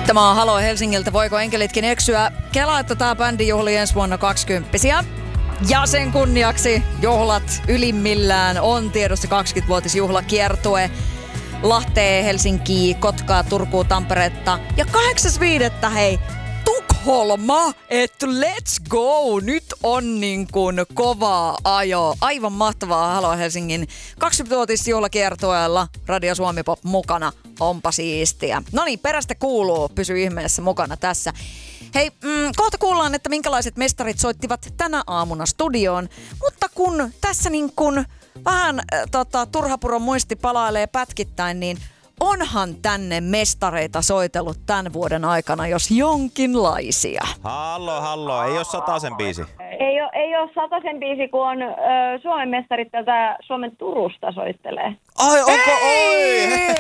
Tämä on Halo Helsingiltä. Voiko enkelitkin eksyä? Kelaa, että tää bändi juhlii ensi vuonna 20-vuotiaan. Ja sen kunniaksi juhlat ylimmillään on tiedossa 20-vuotisjuhlakiertue. Lahteen, Helsinkiin, Kotkaa, Turkuun, Tamperetta. Ja 8.5. hei, Tukholma, että let's go! Nyt on niin kuin kovaa ajo. Aivan mahtavaa Halo Helsingin 20-vuotisjuhlakiertueella Radio Suomi Pop mukana. Onpa siistiä. No niin, perästä kuuluu. Pysy ihmeessä mukana tässä. Hei, kohta kuullaan, että minkälaiset mestarit soittivat tänä aamuna studioon. Mutta kun tässä niin kuin vähän turhapuron muisti palailee pätkittäin, niin onhan tänne mestareita soitellut tämän vuoden aikana, jos jonkinlaisia. Hallo, ei oo Satasen biisi. Ei oo Satasen biisi, kun on Suomen mestarit täältä Suomen Turusta soittelee. Ai, onko? Oi!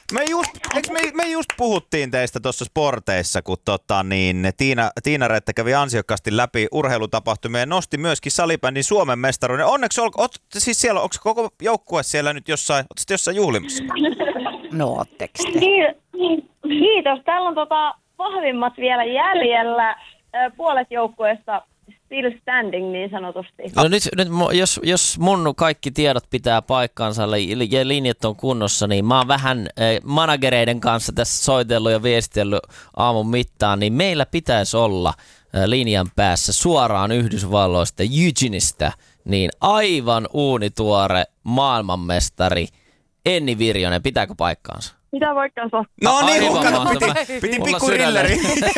Me just puhuttiin teistä tuossa sporteissa, kun Tiina Rette kävi ansiokkaasti läpi urheilutapahtumia ja nosti myöskin salibändin Suomen mestaruuden. Onneksi siis siellä, onko koko joukkue siellä nyt jossain juhlimassa? No, ootteko te? Kiitos. Täällä on vahvimmat vielä jäljellä. Puolet joukkueesta still standing niin sanotusti. No nyt jos mun kaikki tiedot pitää paikkaansa ja linjat on kunnossa, niin mä oon vähän managereiden kanssa tässä soitellut ja viestellyt aamun mittaan, niin meillä pitäisi olla linjan päässä suoraan Yhdysvalloista, Eugeneista, niin aivan uunituore maailmanmestari Enni Virjonen. Pitääkö paikkaansa? Mitä paikkaansa? No niin, piti pikku thrilleri.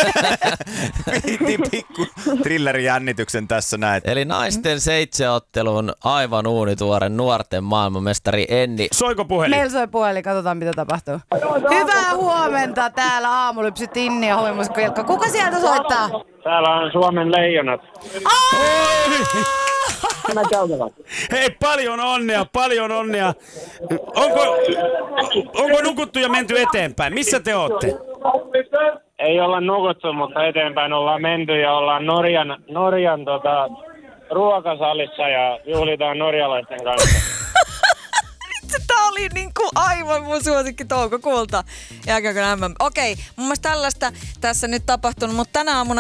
Piti pikku thrilleri jännityksen tässä näet. Eli naisten seitseottelun aivan uunituore nuorten maailmanmestari Enni. Soiko puhelin? Meillä soi puhelin, katsotaan mitä tapahtuu. Hyvää huomenta, täällä Aamulypsyt Inni ja Hovimusikko Ilkka. Kuka sieltä soittaa? Täällä on Suomen leijonat. Hei, paljon onnea. Onko nukuttu ja menty eteenpäin? Missä te ootte? Ei olla nukuttu, mutta eteenpäin ollaan menty ja ollaan Norjan ruokasalissa ja juhlitaan norjalaisten kanssa. Tää oli niinku aivan mun suosikki toukokuulta. Jääkääkö nämä? Okei, mun mielestä tällaista tässä nyt tapahtunut, mutta tänä aamuna